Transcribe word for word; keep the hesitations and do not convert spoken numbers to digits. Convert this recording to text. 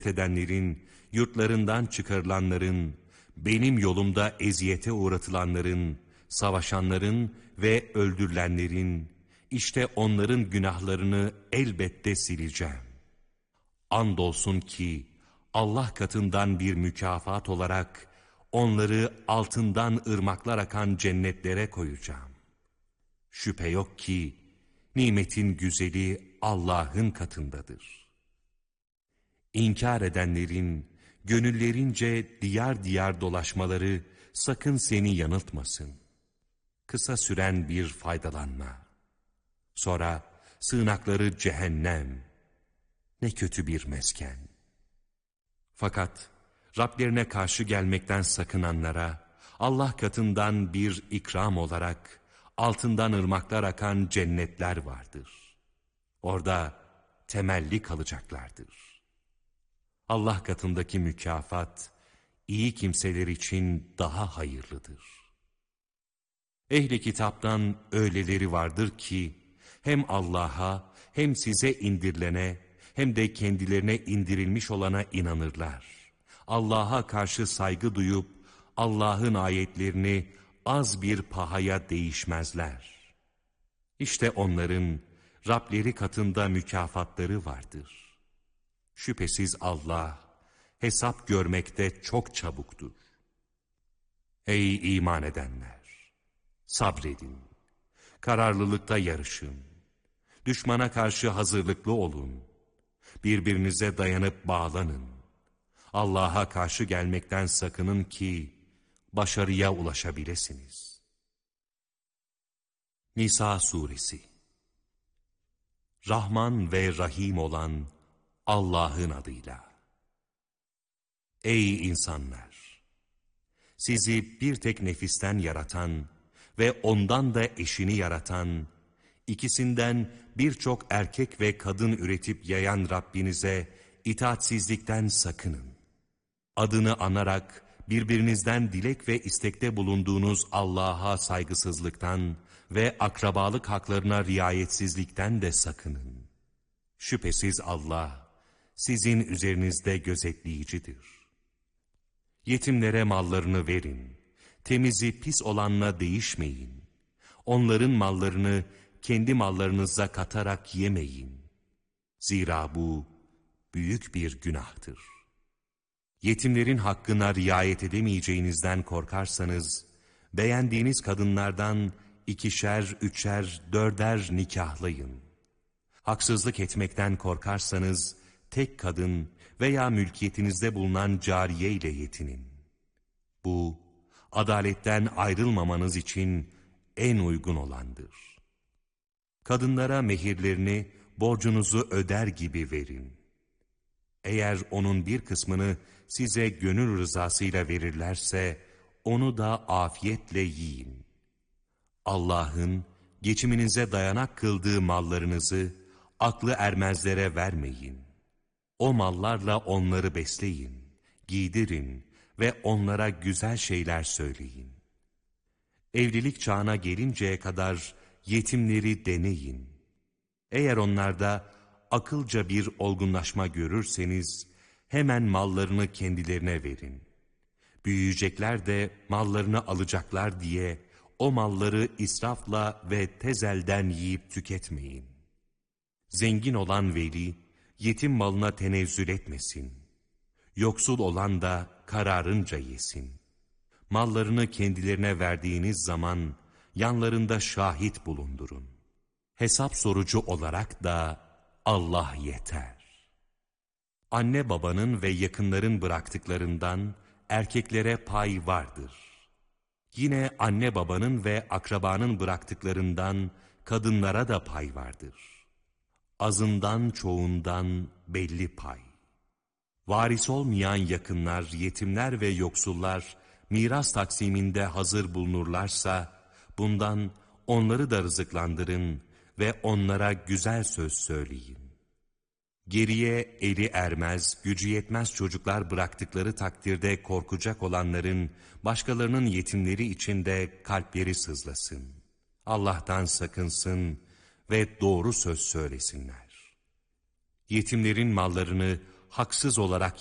edenlerin, yurtlarından çıkarılanların, benim yolumda eziyete uğratılanların, savaşanların ve öldürülenlerin, işte onların günahlarını elbette sileceğim. Andolsun ki Allah katından bir mükafat olarak onları altından ırmaklar akan cennetlere koyacağım. Şüphe yok ki nimetin güzeli Allah'ın katındadır. İnkar edenlerin gönüllerince diyar diyar dolaşmaları sakın seni yanıltmasın. Kısa süren bir faydalanma. Sonra sığınakları cehennem. Ne kötü bir mesken. Fakat Rablerine karşı gelmekten sakınanlara Allah katından bir ikram olarak altından ırmaklar akan cennetler vardır. Orada temelli kalacaklardır. Allah katındaki mükafat iyi kimseler için daha hayırlıdır. Ehli kitaptan öyleleri vardır ki hem Allah'a hem size indirilene hem de kendilerine indirilmiş olana inanırlar. Allah'a karşı saygı duyup Allah'ın ayetlerini az bir pahaya değişmezler. İşte onların Rableri katında mükafatları vardır. Şüphesiz Allah hesap görmekte çok çabuktur. Ey iman edenler! Sabredin, kararlılıkta yarışın, düşmana karşı hazırlıklı olun, birbirinize dayanıp bağlanın. Allah'a karşı gelmekten sakının ki başarıya ulaşabilirsiniz. Nisa Suresi. Rahman ve Rahim olan Allah'ın adıyla. Ey insanlar! Sizi bir tek nefisten yaratan ve ondan da eşini yaratan, ikisinden birçok erkek ve kadın üretip yayan Rabbinize itaatsizlikten sakının. Adını anarak birbirinizden dilek ve istekte bulunduğunuz Allah'a saygısızlıktan ve akrabalık haklarına riayetsizlikten de sakının. Şüphesiz Allah sizin üzerinizde gözetleyicidir. Yetimlere mallarını verin, temizi pis olanla değişmeyin. Onların mallarını kendi mallarınıza katarak yemeyin. Zira bu büyük bir günahtır. Yetimlerin hakkına riayet edemeyeceğinizden korkarsanız, beğendiğiniz kadınlardan ikişer, üçer, dörder nikahlayın. Haksızlık etmekten korkarsanız, tek kadın veya mülkiyetinizde bulunan cariye ile yetinin. Bu, adaletten ayrılmamanız için en uygun olandır. Kadınlara mehirlerini borcunuzu öder gibi verin. Eğer onun bir kısmını size gönül rızasıyla verirlerse, onu da afiyetle yiyin. Allah'ın geçiminize dayanak kıldığı mallarınızı aklı ermezlere vermeyin. O mallarla onları besleyin, giydirin ve onlara güzel şeyler söyleyin. Evlilik çağına gelinceye kadar yetimleri deneyin. Eğer onlarda akılca bir olgunlaşma görürseniz, hemen mallarını kendilerine verin. Büyüyecekler de mallarını alacaklar diye, o malları israfla ve tezelden yiyip tüketmeyin. Zengin olan veli, yetim malına tenezzül etmesin. Yoksul olan da kararınca yesin. Mallarını kendilerine verdiğiniz zaman, yanlarında şahit bulundurun. Hesap sorucu olarak da Allah yeter. Anne babanın ve yakınların bıraktıklarından erkeklere pay vardır. Yine anne babanın ve akrabanın bıraktıklarından kadınlara da pay vardır. Azından çoğundan belli pay. Varis olmayan yakınlar, yetimler ve yoksullar miras taksiminde hazır bulunurlarsa, bundan onları da rızıklandırın ve onlara güzel söz söyleyin. Geriye eli ermez, gücü yetmez çocuklar bıraktıkları takdirde korkacak olanların, başkalarının yetimleri içinde kalpleri sızlasın. Allah'tan sakınsın ve doğru söz söylesinler. Yetimlerin mallarını haksız olarak